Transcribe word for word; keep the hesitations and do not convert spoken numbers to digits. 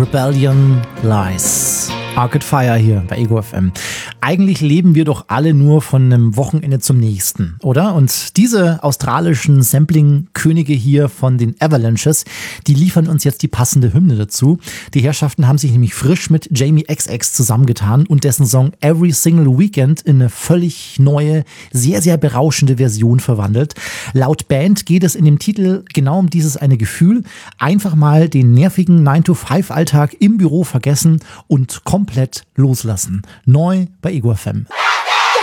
Rebellion Lies. Arcade Fire hier bei Ego F M. Eigentlich leben wir doch alle nur von einem Wochenende zum nächsten, oder? Und diese australischen Sampling-Könige hier von den Avalanches, die liefern uns jetzt die passende Hymne dazu. Die Herrschaften haben sich nämlich frisch mit Jamie X X zusammengetan und dessen Song Every Single Weekend in eine völlig neue, sehr, sehr berauschende Version verwandelt. Laut Band geht es in dem Titel genau um dieses eine Gefühl. Einfach mal den nervigen nine to five Alltag im Büro vergessen und komplett loslassen. Neu bei Ego F M.